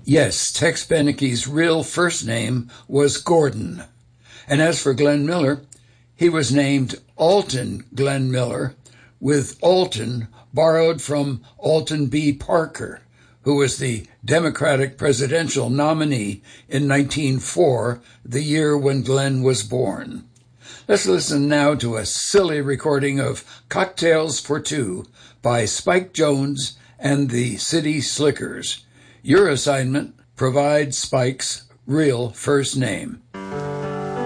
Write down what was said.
Yes, Tex Beneke's real first name was Gordon. And as for Glenn Miller, he was named Alton Glenn Miller, with Alton borrowed from Alton B. Parker, who was the Democratic presidential nominee in 1904, the year when Glenn was born. Let's listen now to a silly recording of Cocktails for Two by Spike Jones and the City Slickers. Your assignment: provide Spike's real first name.